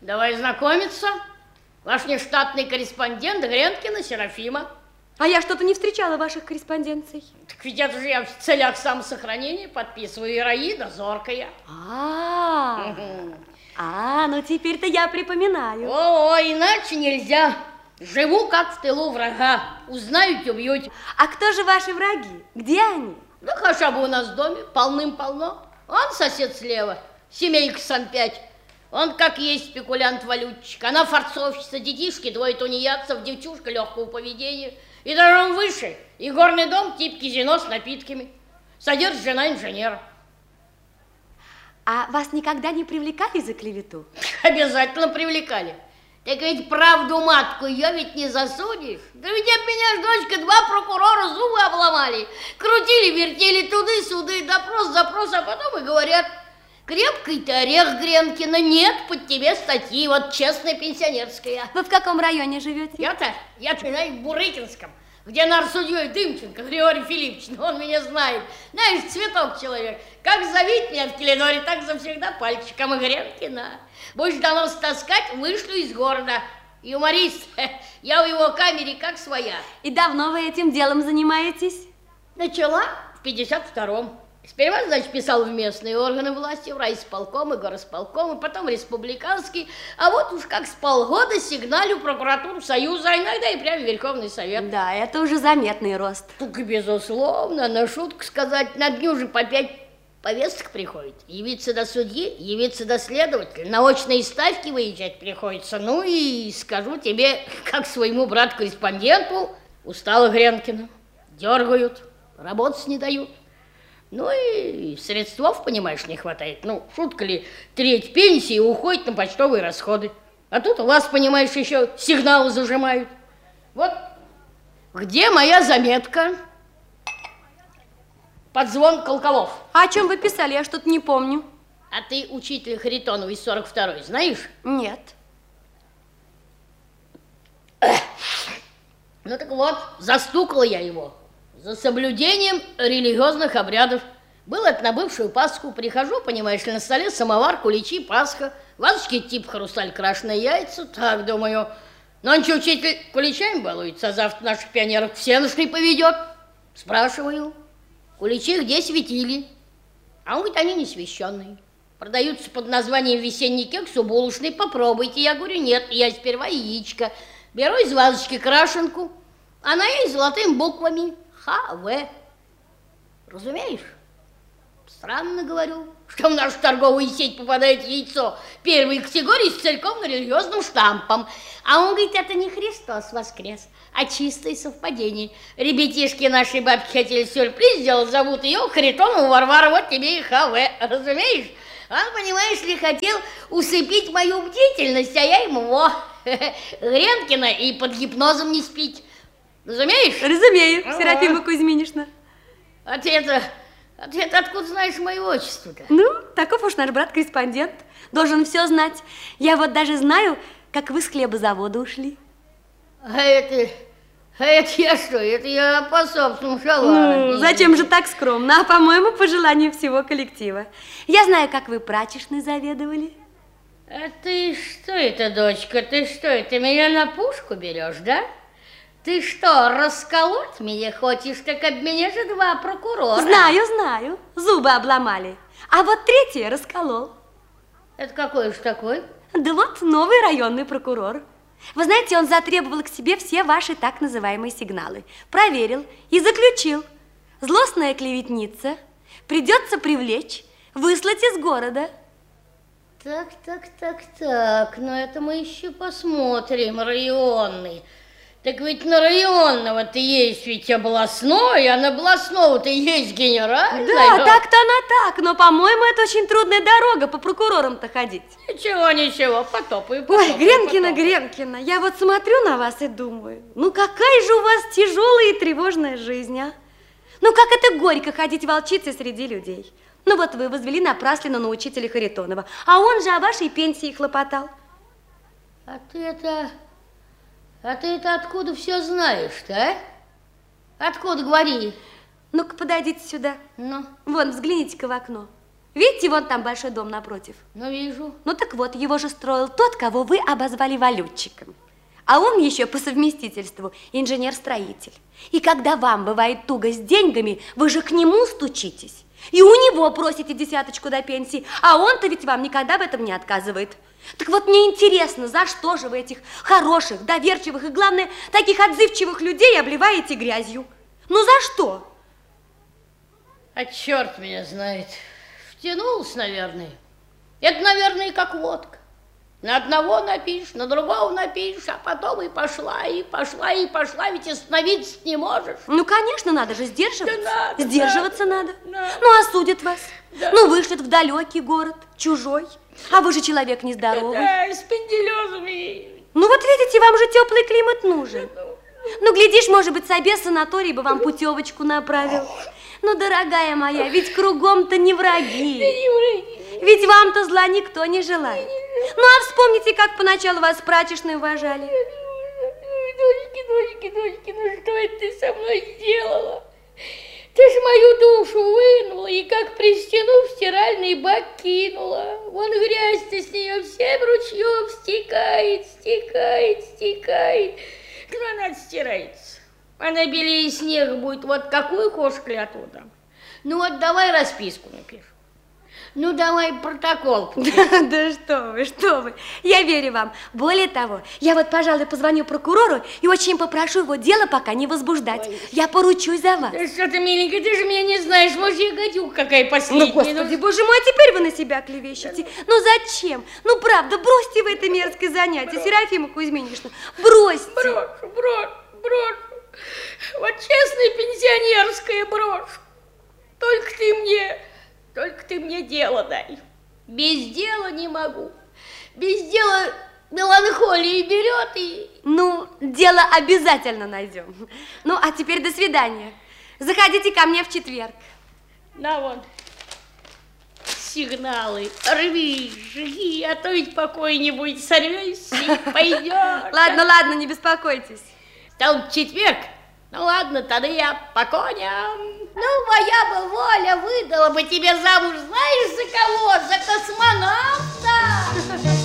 Давай знакомиться. Ваш нештатный корреспондент Гренкина Серафима. А я что-то не встречала ваших корреспонденций. Так ведь это же я в целях самосохранения подписываю. Ираида Зоркая. Ну теперь-то я припоминаю. О, иначе нельзя. Живу как в тылу врага. Узнаете, убьете. А кто же ваши враги? Где они? Да хотя бы у нас в доме полным-полно. Он сосед слева, семейка Сан-5. Он как есть спекулянт-валютчик. Она форцовщица, детишки, двое тунеядцев, девчушка легкого поведения. И даже он выше. И горный дом тип казино с напитками. Содержит жена инженера. А вас никогда не привлекали за клевету? Обязательно привлекали. Так ведь правду матку ее ведь не засудишь. Да ведь об меня ж, дочка, 2 прокурора зубы обломали. Крутили, вертели туды-суды, допрос, а потом и говорят: крепкий ты орех, Гренкина, нет под тебе статьи, вот честная пенсионерская. Вы в каком районе живете? Я-то в Бурыкинском, где нарсудьей Дымченко Григорий Филиппович, он меня знает. Знаешь, цветок человек. Как зовет меня в Теленоре, так завсегда пальчиком. И Гренкина. Будешь донос таскать, вышлю из города. Юморист, я в его камере как своя. И давно вы этим делом занимаетесь? Начала в 52-м. Сперва, значит, писал в местные органы власти, в райисполком и горосполком, и потом республиканский. А вот уж как с полгода сигналю прокуратуру Союза, а иногда и прямо Верховный Совет. Да, это уже заметный рост. Так и безусловно, на шутку сказать, на дню уже по 5 повесток приходит. Явиться до судьи, явиться до следователя, на очные ставки выезжать приходится. Ну и скажу тебе, как своему брату-корреспонденту, устала Гренкина. Дергают, работать не дают. Ну и средств, понимаешь, не хватает. Ну, шутка ли, треть пенсии уходит на почтовые расходы. А тут у вас, понимаешь, еще сигналы зажимают. Вот где моя заметка? Под звон колоколов. А о чем вы писали? Я что-то не помню. А ты учителя Харитонова из 42-й знаешь? Нет. Ну так вот, застукала я его за соблюдением религиозных обрядов. Был это на бывшую Пасху. Прихожу, понимаешь ли, на столе самовар, куличи, Пасха. Вазочки тип хрусталь, крашеные яйца. Так, думаю, нонче учитель куличами балуется, а завтра наших пионеров всеношный поведет. Спрашиваю, куличи где светили? А он говорит, они не священные. Продаются под названием весенний кекс у булочной. Попробуйте. Я говорю, нет, я сперва яичко. Беру из вазочки крашенку, а на ней золотыми буквами ХВ. Разумеешь? Странно, говорю, что в нашу торговую сеть попадает яйцо первой категории с церковно-религиозным штампом. А он говорит, это не Христос воскрес, а чистое совпадение. Ребятишки нашей бабки хотели сюрприз сделать, зовут ее Харитонова Варвара, вот тебе и ХВ. Разумеешь? Он, понимаешь ли, хотел усыпить мою бдительность, а я ему Гренкина и под гипнозом не спить. Разумеешь? Разумею, Серафима Кузьминишна. А ты откуда знаешь мое отчество-то? Ну, таков уж наш брат-корреспондент. Должен все знать. Я вот даже знаю, как вы с хлебозавода ушли. А это я что? Это я по собственному шалану. Зачем же так скромно? А, по-моему, по желанию всего коллектива. Я знаю, как вы прачечной заведовали. А ты что это, дочка? Ты что это, меня на пушку берешь, да? Ты что, расколоть меня хочешь? Так об меня же 2 прокурора. Знаю. Зубы обломали. А вот 3-й расколол. Это какой уж такой? Да вот новый районный прокурор. Вы знаете, он затребовал к себе все ваши так называемые сигналы. Проверил и заключил. Злостная клеветница. Придется привлечь, выслать из города. Так. Ну это мы еще посмотрим, районный. Так ведь на районного-то есть ведь областной, а на областного-то есть генеральный. Да, так-то она так, но, по-моему, это очень трудная дорога по прокурорам-то ходить. Ничего, потопаю. Ой, Гренкина, я вот смотрю на вас и думаю, ну какая же у вас тяжелая и тревожная жизнь, а? Ну как это горько ходить волчицей среди людей. Ну вот вы возвели напраслину на учителя Харитонова, а он же о вашей пенсии хлопотал. А ты это откуда все знаешь-то, а? Откуда, говори? Ну-ка, подойдите сюда. Ну? Вон, взгляните-ка в окно. Видите, вон там большой дом напротив? Ну, вижу. Ну, так вот, его же строил тот, кого вы обозвали валютчиком. А он еще по совместительству инженер-строитель. И когда вам бывает туго с деньгами, вы же к нему стучитесь. И у него просите десяточку до пенсии, а он-то ведь вам никогда в этом не отказывает. Так вот, мне интересно, за что же вы этих хороших, доверчивых и, главное, таких отзывчивых людей обливаете грязью? Ну, за что? А черт меня знает. Втянулся, наверное. Это, наверное, как водка. На одного напишешь, на другого напишешь, а потом и пошла, и пошла, и пошла, ведь остановиться не можешь. Ну, конечно, надо же сдерживаться. Да надо, Сдерживаться надо. надо. Ну, осудят вас. Да. Ну, вышлют в далекий город, чужой. А вы же человек нездоровый. Да, с пенделезами. Ну, вот видите, вам же теплый климат нужен. Ну, глядишь, может быть, собес санаторий бы вам путевочку направил. Ну, дорогая моя, ведь кругом-то не враги. Ведь вам-то зла никто не желает. Ну, а вспомните, как поначалу вас прачечные уважали. Дочки, ну что это ты со мной сделала? Ты ж мою душу вынула и как при стену в стиральный бак кинула. Вон грязь-то с нее в 7 ручьев стекает. Ну, она отстирается. Она белее снега будет. Вот какую хочешь клятву там. Ну вот давай расписку напишу. Ну, давай протокол. Да что вы, я верю вам. Более того, я вот, пожалуй, позвоню прокурору и очень попрошу его дело пока не возбуждать. Ой. Я поручусь за вас. Да что ты, миленькая, ты же меня не знаешь. Может, я гадюка какая последняя. Ну, господи, боже мой, а теперь вы на себя клевещете. Ну, зачем? Ну, правда, бросьте вы это мерзкое занятие, Серафима Кузьминична. Бросьте. Брошу. Вот честное пенсионерское брошу. Только ты мне дело дай. Без дела не могу. Без дела меланхолия берет и... Ну, дело обязательно найдем. Ну, а теперь до свидания. Заходите ко мне в четверг. На вон. Сигналы. Рви, жги, а то ведь покоя не будет. Сорвешься и пойдешь. Ладно, не беспокойтесь. Там четверг. Ну ладно, тогда я по коням. Ну, моя бы воля выдала бы тебе замуж, знаешь, за кого? За космонавта.